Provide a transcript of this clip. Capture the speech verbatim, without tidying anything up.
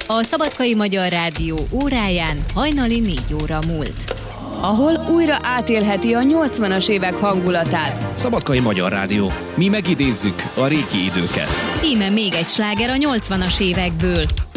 A Szabadkai Magyar Rádió óráján hajnali négy óra múlt. Ahol újra átélheti a nyolcvanas évek hangulatát. Szabadkai Magyar Rádió. Mi megidézzük a régi időket. Íme még egy sláger a nyolcvanas évekből.